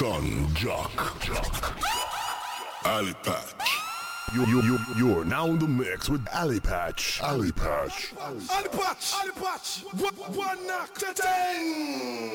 Son Jock. Ali Patch. You're now in the mix with Ali Patch. Ali Patch. Ali Patch. One knock. Dang.